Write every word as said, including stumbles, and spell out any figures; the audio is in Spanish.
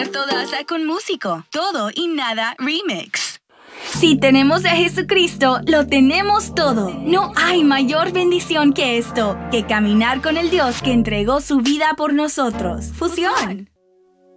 concierto de Hasta con Músico. Todo y nada remix. Si tenemos a Jesucristo, lo tenemos todo. No hay mayor bendición que esto, que caminar con el Dios que entregó su vida por nosotros. Fusión.